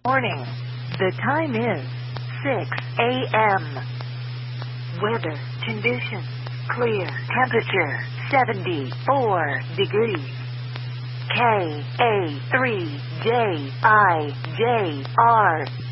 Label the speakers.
Speaker 1: Morning. The time is 6 a.m. Weather conditions clear. Temperature 74 degrees. KA3JIJR